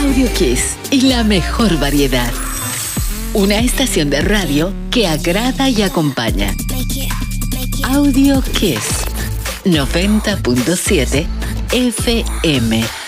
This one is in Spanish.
Audio Kiss y la mejor variedad. Una estación de radio que agrada y acompaña. Audio Kiss 90.7 FM.